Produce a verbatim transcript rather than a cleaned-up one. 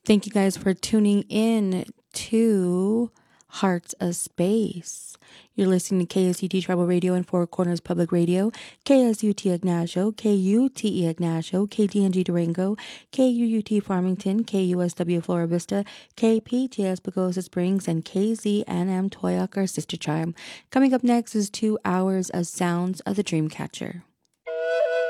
Thank you guys for tuning in to Hearts of Space. You're listening to K S U T Tribal Radio and Four Corners Public Radio, K S U T Ignacio, K U T E Ignacio, K T N G Durango, K U U T Farmington, K U S W Flora Vista, K P T S Pagosa Springs, and K Z N M Toyoak, our sister tribe. Coming up next is two hours of Sounds of the Dreamcatcher.